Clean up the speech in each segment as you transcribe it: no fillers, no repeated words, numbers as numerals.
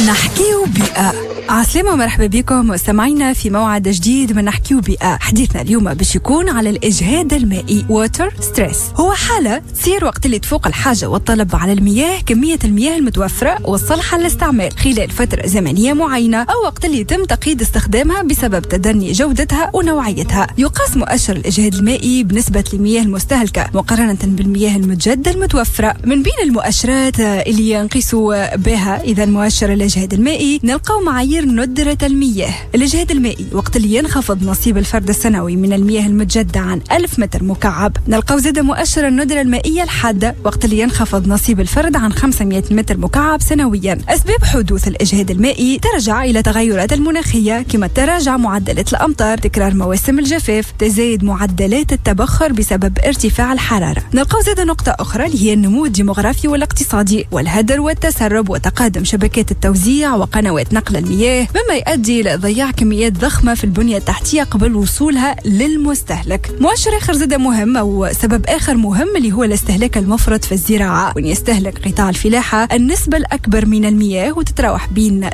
نحكيو بيئة. عسلامة ومرحبا بكم مستمعينا في موعد جديد من نحكيو بيئة. حديثنا اليوم باش يكون على الإجهاد المائي water stress. هو حالة تصير وقت اللي تفوق الحاجة والطلب على المياه كمية المياه المتوفرة والصالحة للاستعمال خلال فترة زمنية معينة، أو وقت اللي يتم تقييد استخدامها بسبب تدني جودتها ونوعيتها. يقاس مؤشر الإجهاد المائي بنسبة المياه المستهلكة مقارنة بالمياه المتجددة المتوفرة. من بين المؤشرات اللي ينقسوا بها إذا مؤشر الإجهاد المائي نلقاو معايير ندرة المياه. الإجهاد المائي وقت اللي ينخفض نصيب الفرد السنوي من المياه المتجددة عن 1000 متر مكعب. نلقاو زاد مؤشر الندرة المائية الحادة وقت اللي ينخفض نصيب الفرد عن 500 متر مكعب سنويا. أسباب حدوث الإجهاد المائي ترجع إلى تغيرات المناخية كما تراجع معدلات الأمطار، تكرار مواسم الجفاف، تزايد معدلات التبخر بسبب ارتفاع الحرارة. نلقاو زاد نقطة أخرى اللي هي النمو الديموغرافي والاقتصادي والهدر والتسرب وتقادم شبكات التوزيع وقنوات نقل المياه، مما يؤدي إلى ضياع كميات ضخمة في البنية التحتية قبل وصولها للمستهلك. مؤشر آخر زاد مهم أو سبب آخر مهم اللي هو الاستهلاك المفرط في الزراعة، وين يستهلك قطاع الفلاحة النسبة الأكبر من المياه وتتراوح بين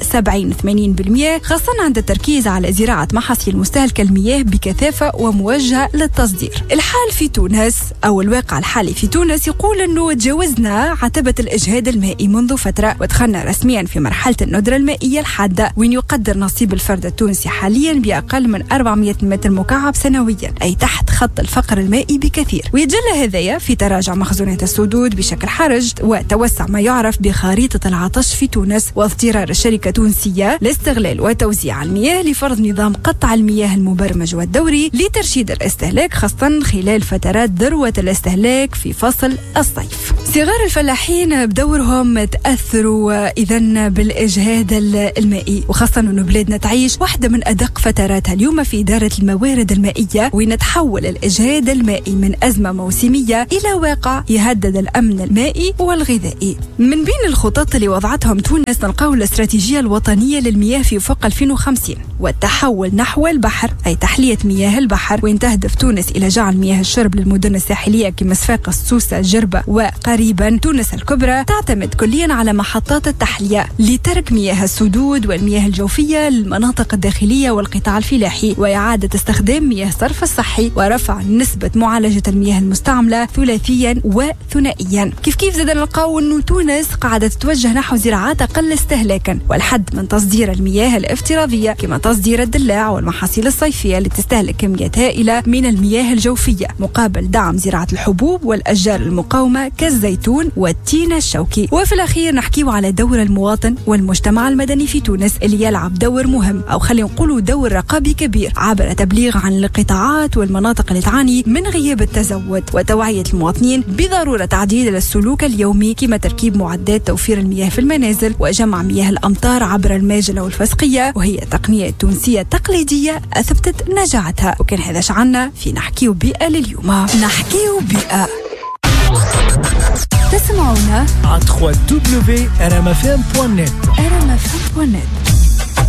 70-80%، خاصة عند التركيز على زراعة محاصيل مستهلكة المياه بكثافة وموجهة للتصدير. الحال في تونس أو الواقع الحالي في تونس يقول أنه تجاوزنا عتبة الإجهاد المائي منذ فترة، ودخلنا رسميا في مرحلة الندرة المائية الحادة، وين يقدر نصيب الفرد التونسي حاليا بأقل من 400 متر مكعب سنويا، أي تحت خط الفقر المائي بكثير. ويتجلى هذايا في تراجع مخزونات السدود بشكل حرج وتوسع ما يعرف بخريطة العطش في تونس، واضطرار الشركة التونسية لاستغلال وتوزيع المياه لفرض نظام قطع المياه المبرمج والدوري لترشيد الاستهلاك، خاصة خلال فترات ذروة الاستهلاك في فصل الصيف. صغار الفلاحين بدورهم تأثروا إذن بالإجهاد المائي، وخاصة أنه بلادنا تعيش واحدة من أدق فتراتها اليوم في إدارة الموارد المائية، ونتحول الإجهاد المائي من أزمة موسمية إلى واقع يهدد الأمن المائي والغذائي. من بين الخطط اللي وضعتهم تونس نلقاو الاستراتيجية الوطنية للمياه في أفق 2050 والتحول نحو البحر، أي تحلية مياه البحر، وين تهدف تونس إلى جعل مياه الشرب للمدن الساحلية كما صفاقس، سوسة، جربة وقريبا تونس الكبرى تعتمد كليا على محطات التحلية لترك مياه السدود والمياه الجوفية للمناطق الداخلية والقطاع الفلاحي، وإعادة استخدام مياه الصرف الصحي، ورفع نسبة معالجة المياه المستعملة ثلاثيا وثنائيا. كيف زاد نلقاو أنه تونس قاعدة تتوجه نحو زراعات أقل استهلاكا والحد من تصدير المياه الافتراضية كما تصدير الدلاع والمحاصيل الصيفية اللي تستهلك كميات هائلة من المياه الجوفية، مقابل دعم زراعة الحبوب والأشجار المقاومة كالزيتون والتين الشوكي. وفي الأخير نحكيو على دور المواطن والمجتمع المدني في تونس اللي يلعب دور مهم، أو خلينا نقولوا دور رقابي كبير، عبر تبليغ عن القطاعات والمناطق اللي تعاني من غياب التزود وتوعية المواطنين بضرورة تعديل السلوك اليومي كما تركيب معدات توفير المياه في المنازل وجمع مياه الأمطار عبر الماجنة والفسقية، وهي تقنية تونسية تقليدية أثبتت نجاعتها. وكان هذا شعنا في نحكيو بيئة لليوم. نحكيو بيئة. تسمعونا على www.rmfm.net.